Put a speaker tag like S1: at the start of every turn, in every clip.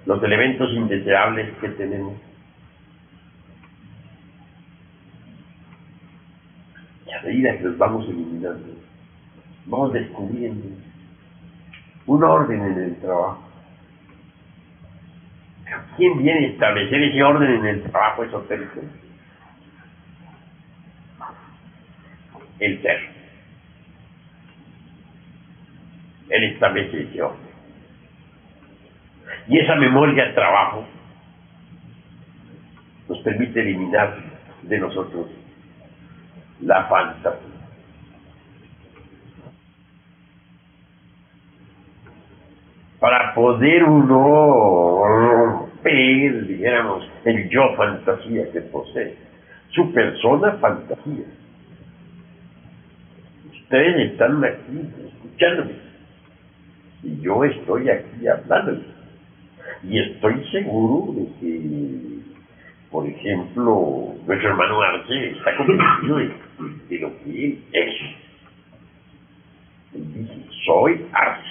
S1: los elementos indeseables que tenemos. Y a medida que los vamos eliminando, vamos descubriendo un orden en el trabajo. ¿Quién viene a establecer ese orden en el trabajo esotérico? El ser. Él establece ese orden. Y esa memoria del trabajo nos permite eliminar de nosotros la fantasía. Para poder uno romper, dijéramos, el yo fantasía que posee, su persona fantasía. Ustedes están aquí escuchándome y yo estoy aquí hablándoles. Y estoy seguro de que, por ejemplo, nuestro hermano Arce está convencido de lo que él es. Él dice, soy Arce.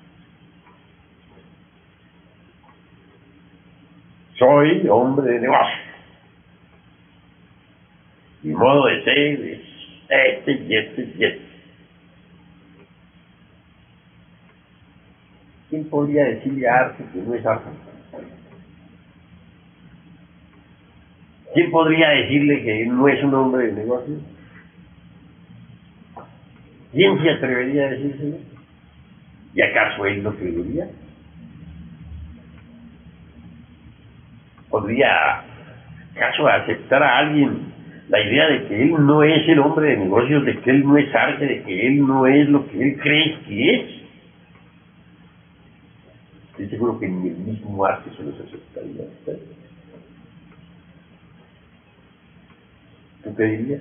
S1: Soy hombre de negocio. Mi modo de ser es este y este y este. ¿Quién podría decirle a Arce que no es Arce? ¿Quién podría decirle que él no es un hombre de negocio? ¿Quién se atrevería a decírselo? ¿Y acaso él lo creería? ¿Podría acaso aceptar a alguien la idea de que él no es el hombre de negocios, de que él no es Arce, de que él no es lo que él cree que es? Estoy seguro que ni el mismo Arce se los aceptaría a ustedes. ¿Tú qué dirías?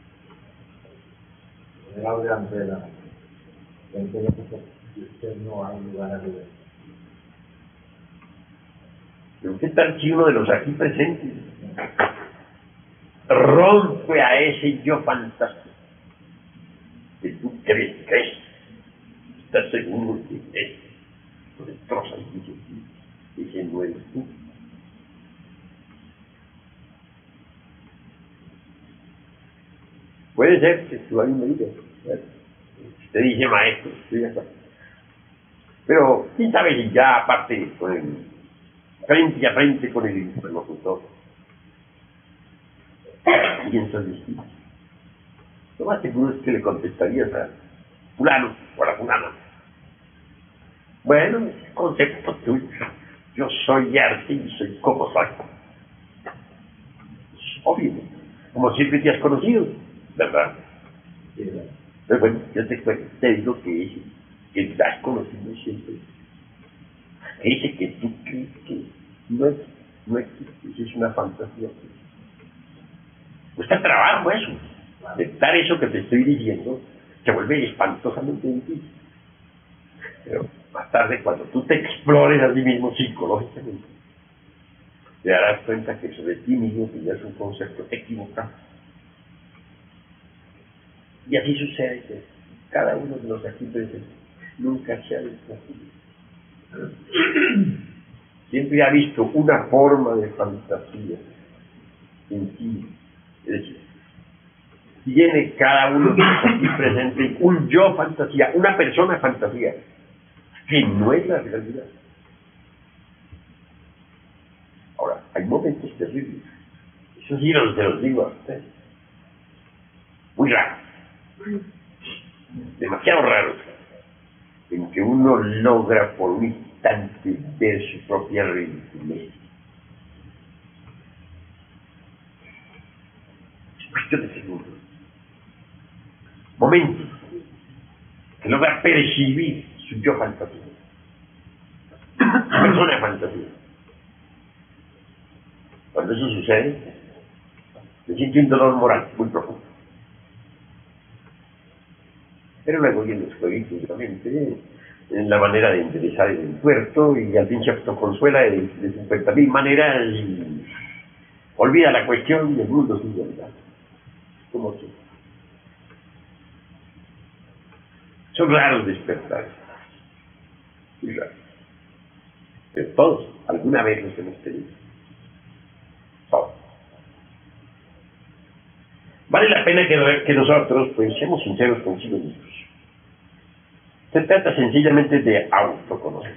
S2: Usted no hay lugar a dudas.
S1: Pero ¿qué tal si uno de los aquí presentes rompe a ese yo fantástico que tú crees que es? ¿Estás seguro que es? Lo destroza y dice, ese no eres tú. Puede ser que tú alguien me diga, te dice maestro, estoy de acuerdo. Pero quién sabe si ya aparte con el frente a frente con el interlocutor piensas distinto. Lo más seguro es que le contestarías a fulano o a la fulana. Bueno, es concepto tuyo. Yo soy Arce y soy como soy. Es obvio, como siempre te has conocido, ¿verdad? Pero bueno, yo te digo que te has conocido siempre. Ese que tú crees que no existe, eso es una fantasía. Cuesta trabajo eso. Aceptar eso que te estoy diciendo se vuelve espantosamente difícil. Pero más tarde, cuando tú te explores a ti mismo psicológicamente, te darás cuenta que sobre ti mismo tienes un concepto equivocado. Y así sucede que cada uno de los aquí presentes nunca se ha visto así. Siempre ha visto una forma de fantasía en ti. Es decir, tiene cada uno de los aquí presentes un yo fantasía, una persona fantasía, que no es la realidad. Ahora, hay momentos terribles. Eso sí se los digo a ustedes. Muy raros. Demasiado raros. En que uno logra por un instante ver su propia ridiculez. Es cuestión de segundos. Momentos que logra percibir su yo fantasía. Su persona fantasía. Cuando eso sucede, se siente un dolor moral muy profundo. Pero luego viene el jueguito de la mente, en la manera de enderezar el puerto, y al fin se autoconsuela de 50.000 maneras y olvida la cuestión del mundo sin verdad. Como que son raros despertares. Muy raros. Pero todos, alguna vez los hemos tenido. Todos. Vale la pena que nosotros, pues, seamos sinceros consigo mismos. Se trata sencillamente de autoconocer.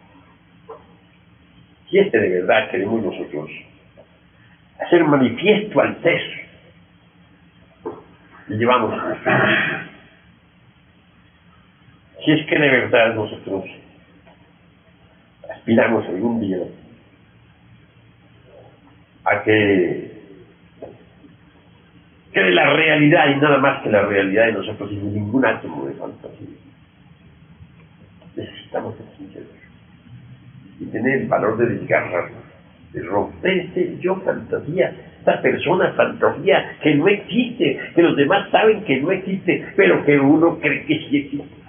S1: Si de verdad queremos nosotros hacer manifiesto al ser, y llevamos si es que de verdad nosotros aspiramos algún día a que de la realidad y nada más que la realidad de nosotros sin ningún átomo de fantasía, necesitamos ser sinceros y tener el valor de desgarrarnos, de romper este yo fantasía, esta persona fantasía que no existe, que los demás saben que no existe, pero que uno cree que sí existe.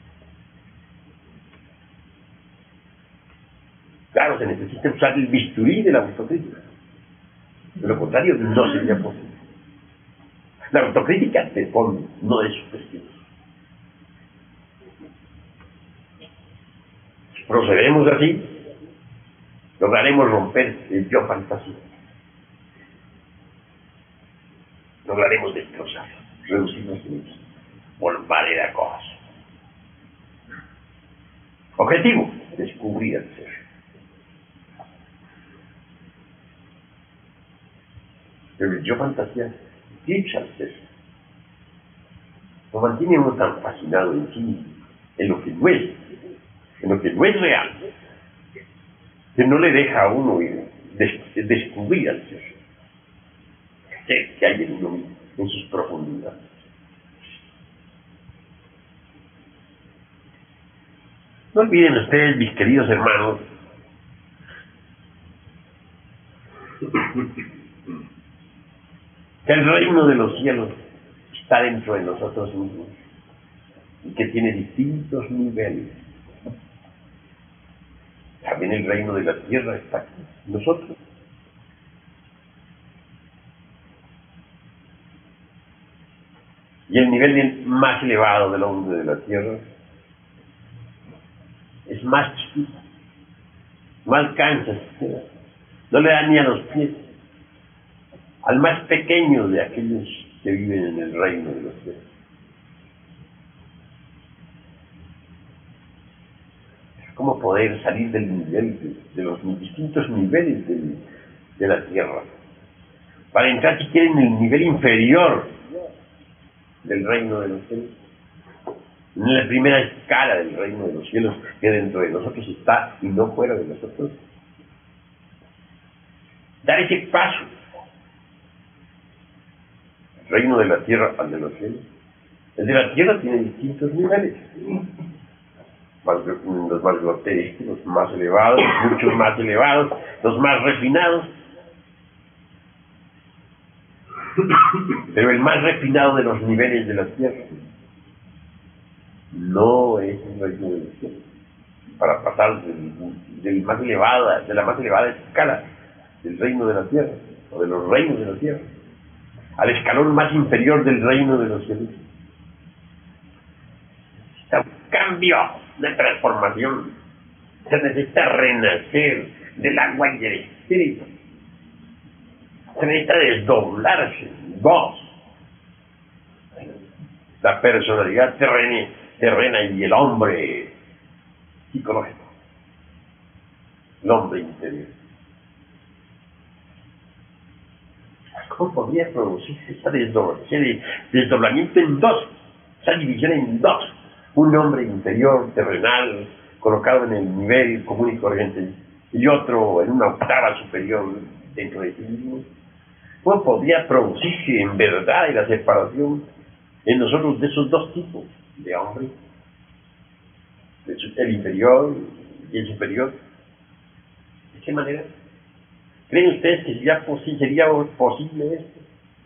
S1: Claro, se necesita usar el bisturí de la autocrítica. De lo contrario, no sería posible. La autocrítica de fondo, no es subjetivo. Si procedemos así, lograremos romper el yo fantasía. Lograremos destrozar, reducirnos en polvareda cosas. Objetivo, descubrir el ser. Pero el yo fantasía eclipsa al ser. Lo mantiene uno tan fascinado en sí, en lo que no es real, que no le deja a uno descubrir al ser que hay en uno mismo, en sus profundidades. No olviden ustedes, mis queridos hermanos, que el reino de los cielos está dentro de nosotros mismos y que tiene distintos niveles. También el reino de la tierra está aquí, nosotros. Y el nivel más elevado del hombre de la tierra es más chiquito, no alcanza, no le da ni a los pies, al más pequeño de aquellos que viven en el reino de los cielos. Es como poder salir del nivel, de los distintos niveles de la tierra, para entrar si quieren en el nivel inferior del reino de los cielos, en la primera escala del reino de los cielos, que dentro de nosotros está y no fuera de nosotros. Dar ese paso, el reino de la tierra al de los cielos. El de la tierra tiene distintos niveles, los más grotescos, los más elevados, muchos más elevados, los más refinados. Pero el más refinado de los niveles de la tierra no es el reino de los cielos. Para pasar de la más elevada escala del reino de la tierra, o de los reinos de la tierra, al escalón más inferior del reino de los cielos, necesita un cambio, una transformación. Se necesita renacer del agua y del espíritu. Se necesita desdoblarse en dos. La personalidad terrena y el hombre psicológico, el hombre interior. ¿Cómo podría producirse ese desdoblamiento en dos, esa división en dos? Un hombre interior, terrenal, colocado en el nivel común y corriente, y otro en una octava superior dentro de sí mismo. ¿Cómo podría producirse en verdad la separación en nosotros de esos dos tipos de hombre? El inferior y el superior. ¿De qué manera? ¿Creen ustedes que sería posible esto?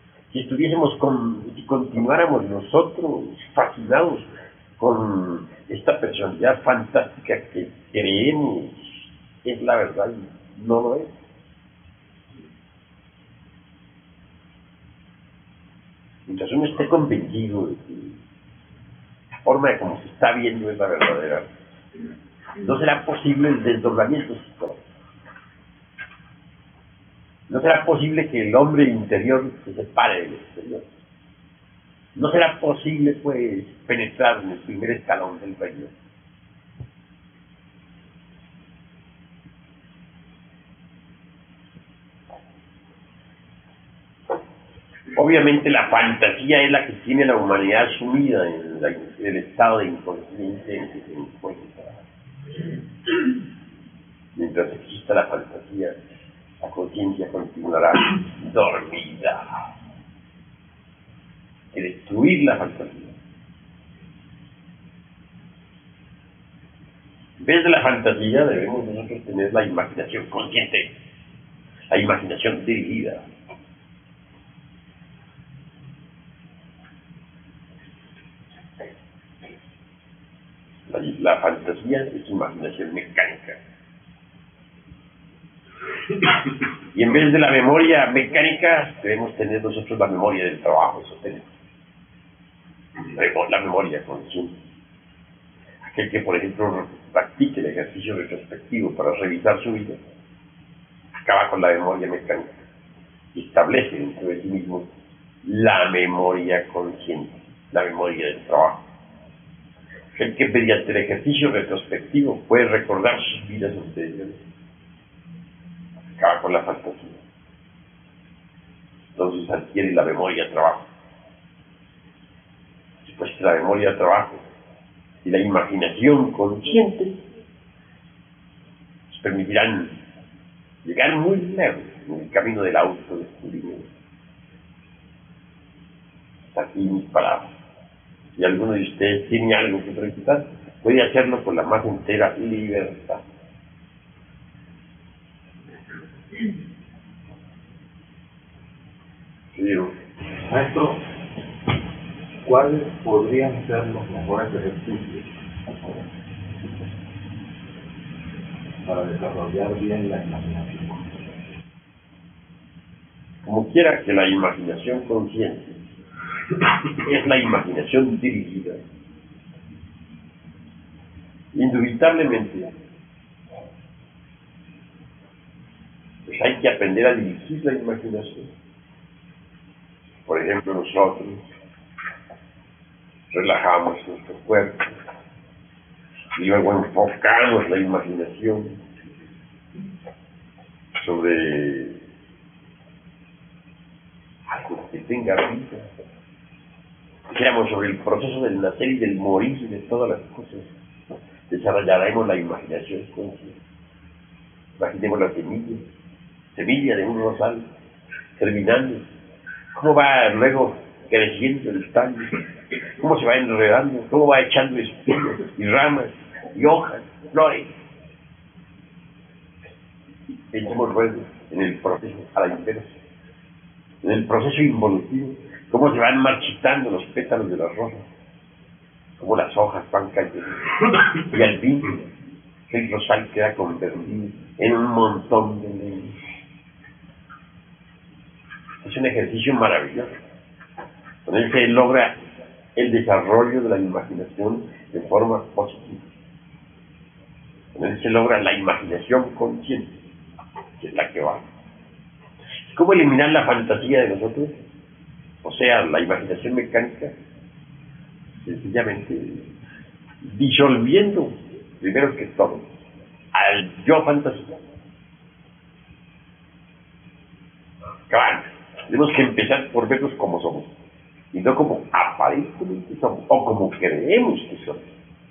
S1: Si continuáramos nosotros fascinados con esta personalidad fantástica que creemos es la verdad y no lo es. Mientras uno esté convencido de que la forma de cómo se está viendo es la verdadera, No será posible el desdoblamiento psicológico. No será posible que el hombre interior se separe del exterior. No será posible, pues, penetrar en el primer escalón del reino. Obviamente la fantasía es la que tiene a la humanidad sumida en el estado de inconsciencia en que se encuentra. Mientras exista la fantasía, la conciencia continuará dormida. Hay que destruir la fantasía. En vez de la fantasía debemos nosotros tener la imaginación consciente, la imaginación dirigida. La fantasía es imaginación mecánica. Y en vez de la memoria mecánica, debemos tener nosotros la memoria del trabajo, eso tenemos. La memoria consciente. Aquel que, por ejemplo, practique el ejercicio retrospectivo para revisar su vida, acaba con la memoria mecánica y establece dentro de sí mismo la memoria consciente, la memoria del trabajo. El que mediante el ejercicio retrospectivo puede recordar sus vidas anteriores, acaba con la fantasía. Entonces adquiere la memoria de trabajo. Después la memoria de trabajo y la imaginación consciente nos permitirán llegar muy lejos en el camino del autodescubrimiento. Hasta aquí mis palabras. Si alguno de ustedes tiene algo que preguntar, puede hacerlo con la más entera libertad.
S2: Maestro, ¿cuáles podrían ser los mejores ejercicios para desarrollar bien la imaginación?
S1: Como quiera que la imaginación consciente es la imaginación dirigida, indubitablemente pues hay que aprender a dirigir la imaginación. Por ejemplo, nosotros relajamos nuestro cuerpo y luego enfocamos la imaginación sobre algo que tenga vida. Dijéramos sobre el proceso del nacer y del morir y de todas las cosas. Desarrollaremos la imaginación consciente. Imaginemos la semilla de un rosal germinando. ¿Cómo va luego creciendo el tallo? ¿Cómo se va enredando? ¿Cómo va echando espinos y ramas y hojas, flores? Pensemos luego en el proceso a la inversa, en el proceso involutivo, cómo se van marchitando los pétalos de las rosas, cómo las hojas van cayendo, y al fin el rosal queda convertido en un montón de leños. Es un ejercicio maravilloso. Con él se logra el desarrollo de la imaginación de forma positiva. Con él se logra la imaginación consciente, que es la que va. ¿Cómo eliminar la fantasía de nosotros? O sea, la imaginación mecánica, sencillamente disolviendo, primero que todo, al yo fantasía. Claro, tenemos que empezar por vernos como somos, y no como aparentemente somos, o como creemos que somos.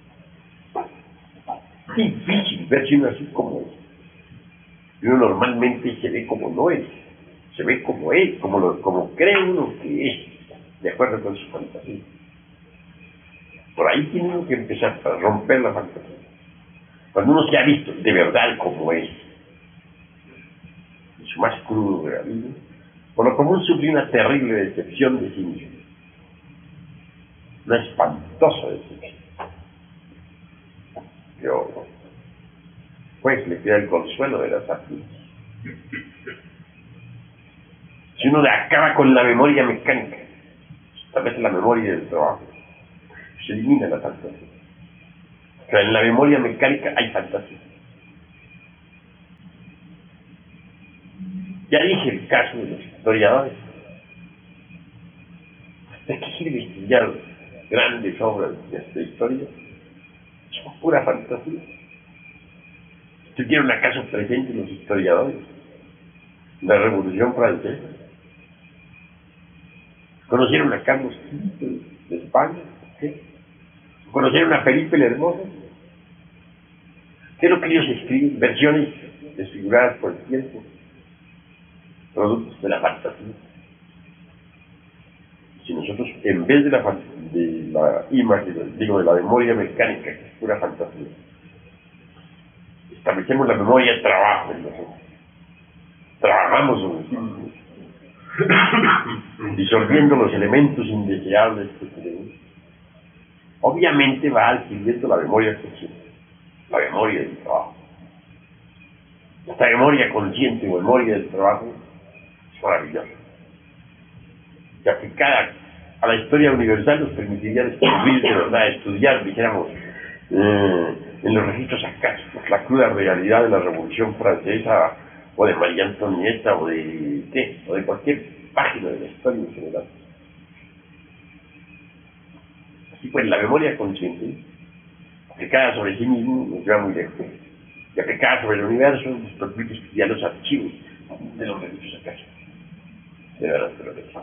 S1: Es difícil verse uno así como es. Y uno normalmente se ve como no es, se ve como es, como cree uno que es, de acuerdo con su fantasía. Por ahí tiene uno que empezar a romper la fantasía. Cuando uno se ha visto de verdad como es, en su más crudo realismo, por lo común sufre una terrible decepción de sí mismo. Una espantosa decepción. Pero, pues, le queda el consuelo de la sapiencia. Si uno le acaba con la memoria mecánica, tal vez la memoria del trabajo, se elimina la fantasía. O sea, en la memoria mecánica hay fantasía. Ya dije el caso de los historiadores. ¿De qué sirve estudiar grandes obras de esta historia? Son pura fantasía. ¿Estuvieron acaso presentes los historiadores? La Revolución Francesa. ¿Conocieron a Carlos V de España? ¿Sí? ¿Conocieron a Felipe el Hermoso? ¿Qué es lo que ellos escriben? Versiones desfiguradas por el tiempo, productos de la fantasía. Si nosotros, en vez de la imagen, digo, de la memoria mecánica, que es pura fantasía, establecemos la memoria de trabajo en nosotros, trabajamos sobre sí mismos, disolviendo los elementos indeseables que tenemos, obviamente va adquiriendo la memoria consciente, la memoria del trabajo. Esta memoria consciente o memoria del trabajo es maravillosa, que aplicada a la historia universal nos permitiría descubrir de verdad, estudiar, dijéramos, en los registros acásicos, la cruda realidad de la Revolución Francesa, o de María Antonieta, o de cualquier página de la historia en general. Así pues, la memoria consciente, aplicada sobre sí mismo, nos lleva muy lejos, y aplicada sobre el universo, nos permite estudiar los archivos de los registros acásicos de la naturaleza.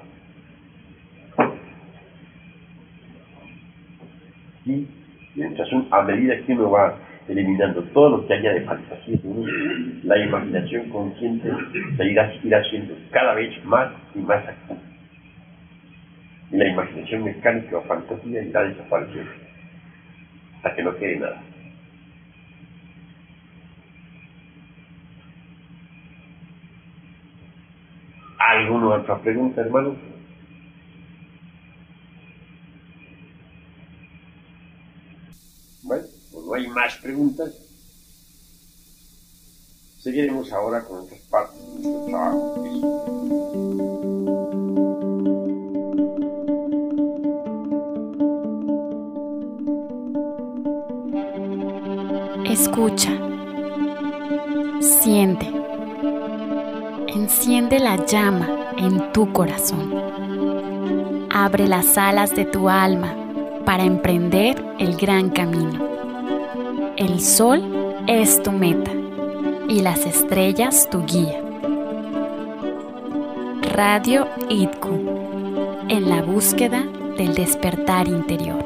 S1: Y mientras a medida que uno va eliminando todo lo que haya de fantasía, la imaginación consciente se irá haciendo cada vez más y más activa. Y la imaginación mecánica o fantasía irá desapareciendo hasta que no quede nada. ¿Alguna otra pregunta, hermano? Bueno, pues no hay más preguntas. Seguiremos ahora con otras partes de nuestro trabajo.
S3: Escucha, siente, enciende la llama en tu corazón. Abre las alas de tu alma para emprender el gran camino. El sol es tu meta y las estrellas tu guía. Radio IDCU, en la búsqueda del despertar interior.